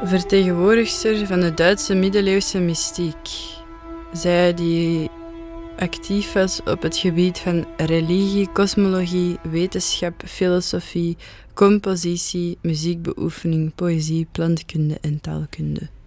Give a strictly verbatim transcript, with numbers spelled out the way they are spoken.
vertegenwoordigster van de Duitse middeleeuwse mystiek. Zij die actief was op het gebied van religie, kosmologie, wetenschap, filosofie, compositie, muziekbeoefening, poëzie, plantkunde en taalkunde.